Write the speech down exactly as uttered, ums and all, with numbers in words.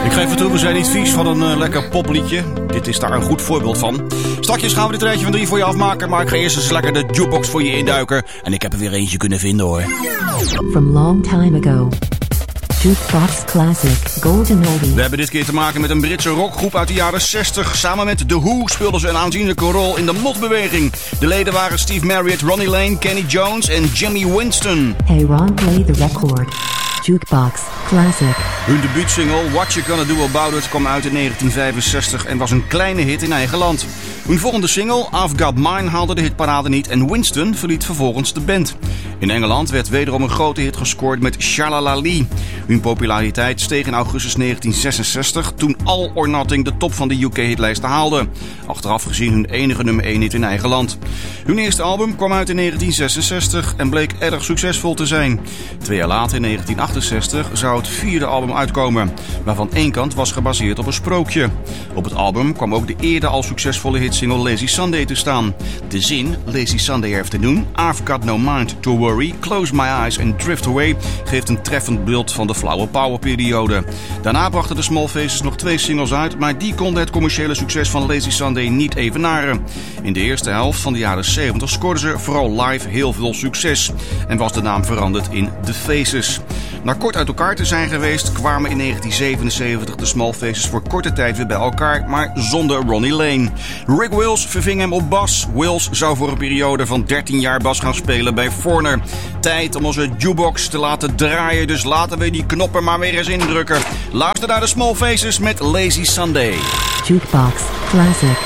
Ik geef het toe, we zijn niet vies van een uh, lekker popliedje. Dit is daar een goed voorbeeld van. Straks gaan we dit rijtje van drie voor je afmaken, maar ik ga eerst eens lekker de jukebox voor je induiken. En ik heb er weer eentje kunnen vinden hoor. From long time ago. Jukebox Classic Golden Oldies. We hebben dit keer te maken met een Britse rockgroep uit de jaren zestig. Samen met The Who speelden ze een aanzienlijke rol in de modbeweging. De leden waren Steve Marriott, Ronnie Lane, Kenny Jones en Jimmy Winston. Hey Ron, play the record. Jukebox Classic. Hun debuutsingle What You Gonna Do About It kwam uit in negentien vijfenzestig en was een kleine hit in eigen land. Hun volgende single, I've Got Mine, haalde de hitparade niet en Winston verliet vervolgens de band. In Engeland werd wederom een grote hit gescoord met Shalalali. Hun populariteit steeg in augustus negentien zesenzestig toen All or Nothing de top van de U K-hitlijsten haalde. Achteraf gezien hun enige nummer één hit in eigen land. Hun eerste album kwam uit in negentien zesenzestig en bleek erg succesvol te zijn. Twee jaar later in negentien achtenzestig zou het vierde album uitkomen, waarvan één kant was gebaseerd op een sprookje. Op het album kwam ook de eerder al succesvolle hitsingle Lazy Sunday te staan. De zin Lazy Sunday Afternoon, I've Got No Mind to Worry, Close My Eyes and Drift Away geeft een treffend beeld van de Flower Power periode. Daarna brachten de Small Faces nog twee singles uit, maar die konden het commerciële succes van Lazy Sunday niet evenaren. In de eerste helft van de jaren zeventig scoorden ze vooral live heel veel succes en was de naam veranderd in The Faces. Na kort uit elkaar te zijn geweest kwamen in negentien zevenenzeventig de Small Faces voor korte tijd weer bij elkaar, maar zonder Ronnie Lane. Rick Wills verving hem op bas. Wills zou voor een periode van dertien jaar bas gaan spelen bij Foreigner. Tijd om onze jukebox te laten draaien, dus laten we die knoppen maar weer eens indrukken. Luister naar de Small Faces met Lazy Sunday. Jukebox Classic.